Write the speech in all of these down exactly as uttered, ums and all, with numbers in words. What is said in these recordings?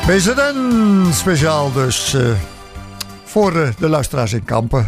B Z N speciaal dus uh, voor uh, de luisteraars in Kampen.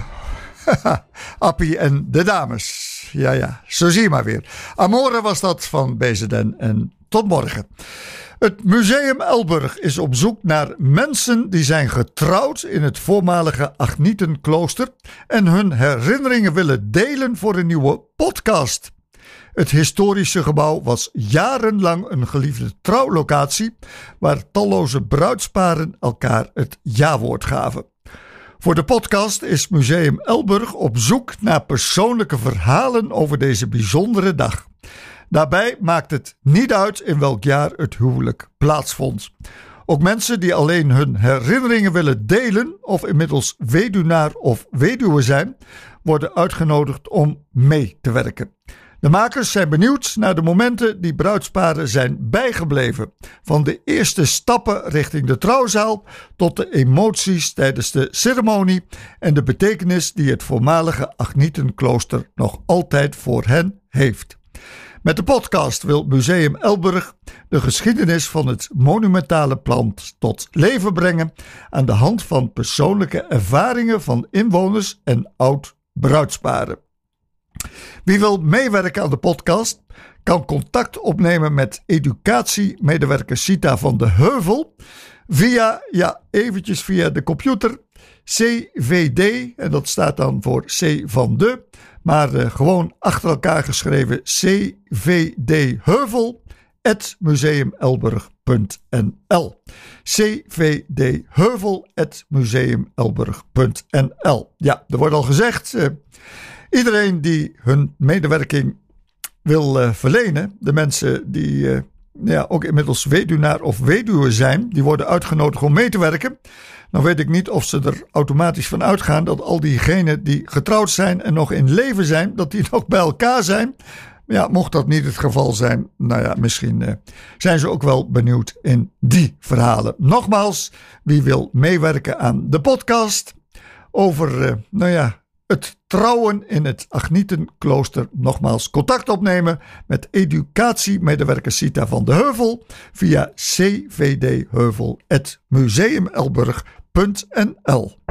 Appie en de dames. Ja, ja, zo zie je maar weer. Amore was dat van B Z N en tot morgen. Het Museum Elburg is op zoek naar mensen die zijn getrouwd in het voormalige Agnietenklooster en hun herinneringen willen delen voor een nieuwe podcast. Het historische gebouw was jarenlang een geliefde trouwlocatie waar talloze bruidsparen elkaar het ja-woord gaven. Voor de podcast is Museum Elburg op zoek naar persoonlijke verhalen over deze bijzondere dag. Daarbij maakt het niet uit in welk jaar het huwelijk plaatsvond. Ook mensen die alleen hun herinneringen willen delen of inmiddels weduwnaar of weduwe zijn, worden uitgenodigd om mee te werken. De makers zijn benieuwd naar de momenten die bruidsparen zijn bijgebleven. Van de eerste stappen richting de trouwzaal tot de emoties tijdens de ceremonie en de betekenis die het voormalige Agnietenklooster nog altijd voor hen heeft. Met de podcast wil Museum Elburg de geschiedenis van het monumentale pand tot leven brengen aan de hand van persoonlijke ervaringen van inwoners en oud-bruidsparen. Wie wil meewerken aan de podcast kan contact opnemen met educatiemedewerker Sita van de Heuvel via, ja eventjes via de computer, C V D, en dat staat dan voor C van de, maar uh, gewoon achter elkaar geschreven C V D Heuvel at museumelburg punt n l. C V D Heuvel at museumelburg punt n l. Ja, er wordt al gezegd, uh, iedereen die hun medewerking wil uh, verlenen, de mensen die uh, ja, ook inmiddels weduwnaar of weduwe zijn, die worden uitgenodigd om mee te werken. Dan weet ik niet of ze er automatisch van uitgaan dat al diegenen die getrouwd zijn en nog in leven zijn, dat die nog bij elkaar zijn. Ja, mocht dat niet het geval zijn, nou ja, misschien uh, zijn ze ook wel benieuwd in die verhalen. Nogmaals, wie wil meewerken aan de podcast over, uh, nou ja, het trouwen in het Agnietenklooster, nogmaals contact opnemen met educatiemedewerker Sita van de Heuvel via c v d heuvel at museumelburg punt n l.